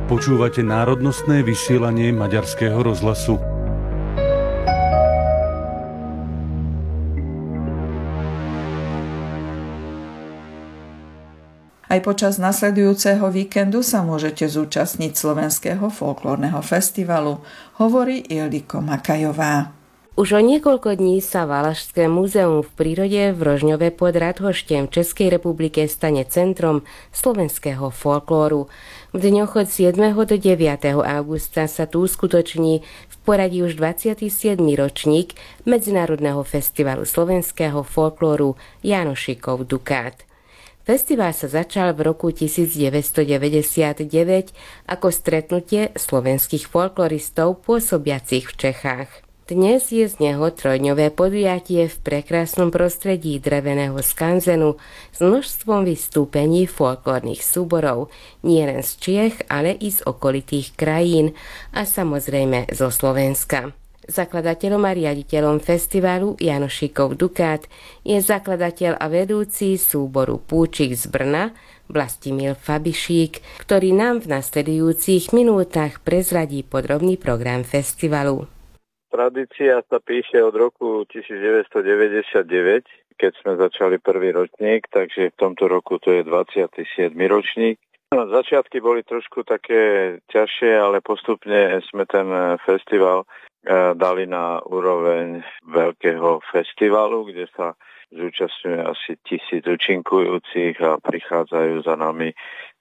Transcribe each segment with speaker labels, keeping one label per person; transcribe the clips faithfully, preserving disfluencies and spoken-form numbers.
Speaker 1: Počúvate národnostné vysielanie Maďarského rozhlasu.
Speaker 2: Aj počas nasledujúceho víkendu sa môžete zúčastniť Slovenského folklórneho festivalu, hovorí Ildiko Makajová.
Speaker 3: Už o niekoľko dní sa Valašské múzeum v prírode v Rožňove pod Radhoštem v Českej republike stane centrom slovenského folklóru. V dňoch od siedmeho do deviateho augusta sa tu uskutoční v poradí už dvadsiaty siedmy ročník Medzinárodného festivalu slovenského folklóru Jánošíkov Dukát. Festival sa začal v roku devätnásťstodeväťdesiatdeväť ako stretnutie slovenských folkloristov pôsobiacich v Čechách. Dnes je z neho trojdňové podujatie v prekrásnom prostredí dreveného skanzenu s množstvom vystúpení folklórnych súborov, nielen z Čiech, ale i z okolitých krajín a samozrejme zo Slovenska. Zakladateľom a riaditeľom festivalu Jánošíkov Dukát je zakladateľ a vedúci súboru Púčik z Brna, Vlastimil Fabišík, ktorý nám v nasledujúcich minútach prezradí podrobný program festivalu.
Speaker 4: Tradícia sa píše od roku devätnásťstodeväťdesiatdeväť, keď sme začali prvý ročník, takže v tomto roku to je dvadsiaty siedmy ročník. No, začiatky boli trošku také ťažšie, ale postupne sme ten festival eh, dali na úroveň veľkého festivalu, kde sa zúčastňuje asi tisíc účinkujúcich a prichádzajú za nami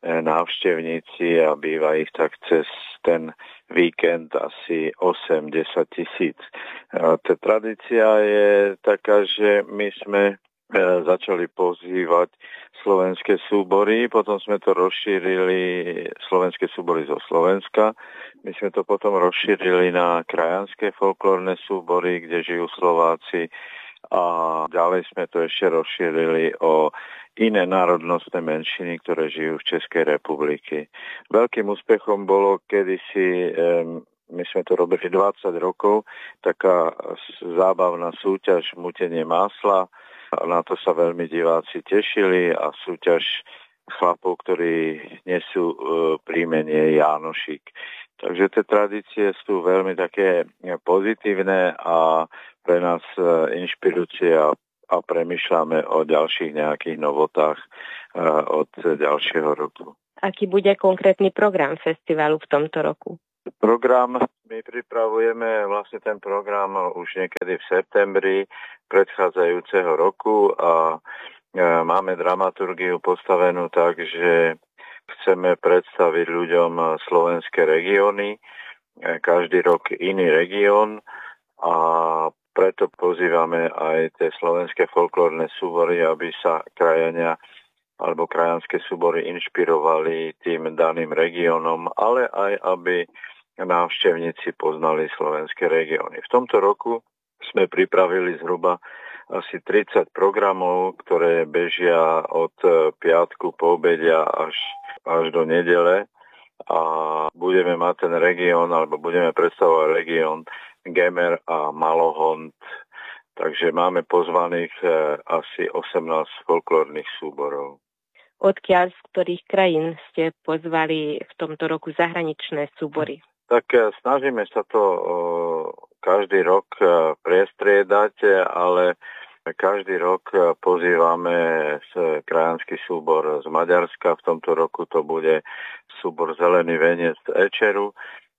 Speaker 4: návštevníci a býva ich tak cez ten víkend asi osem až desať tisíc. Tá tradícia je taká, že my sme začali pozývať slovenské súbory, potom sme to rozšírili, slovenské súbory zo Slovenska, my sme to potom rozšírili na krajanské folklórne súbory, kde žijú Slováci, a ďalej sme to ešte rozšírili o iné národnostné menšiny, ktoré žijú v Českej republike. Veľkým úspechom bolo kedysi, my sme to robili dvadsať rokov, taká zábavná súťaž Mutenie másla. Na to sa veľmi diváci tešili a súťaž chlapov, ktorí nesú príjmenie Jánošík. Takže tie tradície sú veľmi také pozitívne a pre nás inšpirujúce a, a premýšľame o ďalších nejakých novotách od ďalšieho roku.
Speaker 3: Aký bude konkrétny program festivalu v tomto roku?
Speaker 4: Program, my pripravujeme vlastne ten program už niekedy v septembri predchádzajúceho roku a máme dramaturgiu postavenú tak, že chceme predstaviť ľuďom slovenské regióny, každý rok iný región a preto pozývame aj tie slovenské folklórne súbory, aby sa krajania alebo krajanské súbory inšpirovali tým daným regiónom, ale aj aby návštevníci poznali slovenské regióny. V tomto roku sme pripravili zhruba asi tridsať programov, ktoré bežia od piatku po obedia až, až do nedele a budeme mať ten región, alebo budeme predstavovať región Gemer a Malohont. Takže máme pozvaných asi osemnásť folklórnych súborov.
Speaker 3: Odkiaľ, z ktorých krajín ste pozvali v tomto roku zahraničné súbory?
Speaker 4: Tak snažíme sa to každý rok prestriedať, ale každý rok pozývame krajanský súbor z Maďarska. V tomto roku to bude súbor Zelený veniec Ečeru.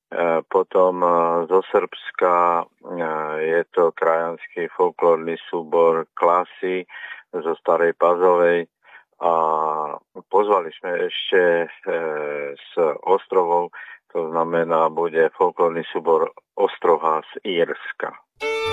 Speaker 4: Potom zo Srbska je to krajanský folklórny súbor Klasy zo Starej Pazovej a pozvali sme ešte z ostrovov, to znamená bude folklórny súbor Ostroha z Írska.